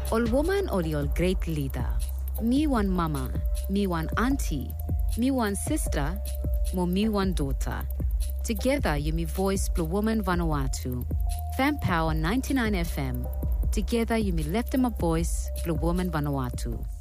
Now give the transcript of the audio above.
Ol woman ol your great leader. Me one mama, me one auntie, me one sister, mo me one daughter. Together you me voice Blue Woman Vanuatu. Fan Power 99 FM. Together you me left them a voice Blue Woman Vanuatu.